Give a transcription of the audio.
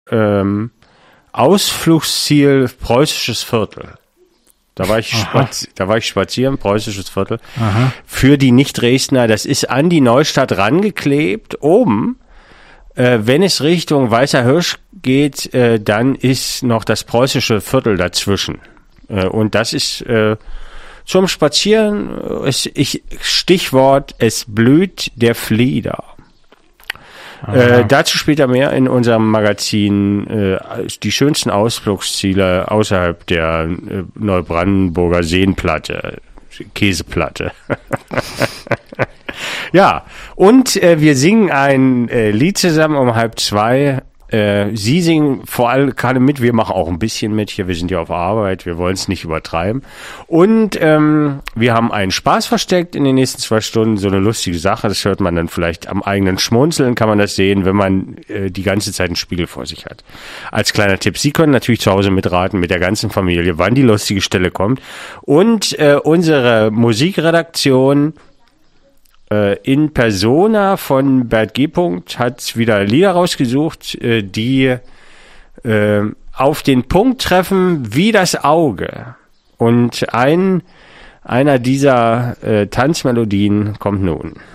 Ausflugsziel Preußisches Viertel. Da war ich spazieren, Preußisches Viertel. Aha. Für die Nicht-Dresdner, das ist an die Neustadt rangeklebt, oben. Wenn es Richtung Weißer Hirsch geht, dann ist noch das Preußische Viertel dazwischen. Und das ist zum Spazieren, Stichwort, es blüht der Flieder. Dazu später mehr in unserem Magazin die schönsten Ausflugsziele außerhalb der Neubrandenburger Seenplatte, Käseplatte. Ja, und wir singen ein Lied zusammen um 1:30. Sie singen vor allem gerade mit, wir machen auch ein bisschen mit hier, wir sind ja auf Arbeit, wir wollen es nicht übertreiben. Und wir haben einen Spaß versteckt in den nächsten 2 Stunden, so eine lustige Sache, das hört man dann vielleicht am eigenen Schmunzeln, kann man das sehen, wenn man die ganze Zeit einen Spiegel vor sich hat. Als kleiner Tipp, Sie können natürlich zu Hause mitraten mit der ganzen Familie, wann die lustige Stelle kommt. Und unsere Musikredaktion in Persona von Bert G. hat wieder Lieder rausgesucht, die auf den Punkt treffen wie das Auge. Und einer dieser Tanzmelodien kommt nun.